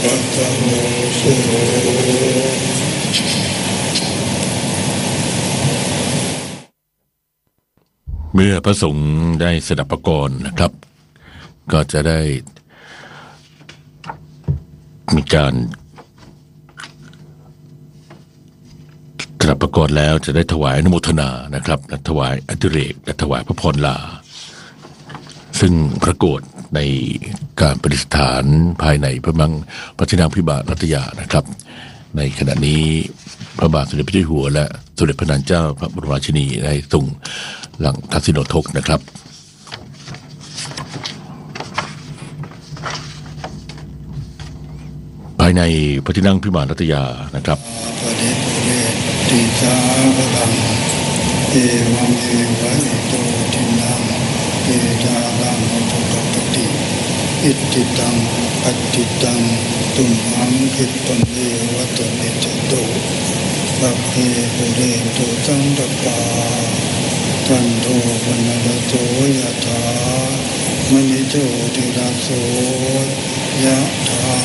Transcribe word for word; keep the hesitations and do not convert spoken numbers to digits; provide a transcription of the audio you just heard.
วัตตโมสุโหเมื่อพระสงฆ์ได้สดับประกรณ์นะครับก็จะได้มีการสดับประกรณ์แล้วจะได้ถวายอนุโมทนานะครับและถวายอดิเรกและถวายพระพรลาซึ่งปรากฏในการประดิษฐานภายในพระมังพระที่นั่งพิบาลรัตยานะครับในขณะนี้พระบาทสมเด็จพระเจ้าอยู่หัวและสมเด็จพระนางเจ้าพระบรมราชินีได้ทรงหลังทักษิณโอทกนะครับภายในพระที่นั่งพิมานรัตยานะครับปะเดปุเรติสาภลังเอวังเอวะอิโตทินังเอตาลังอุปกัปปติอิทธิตังปัจจิตังตุมหังคิปะเมวัตเมจโตสัพเพปุเรตุสังกปาตันโทปนรโสยถามณิโชติราโสยะถา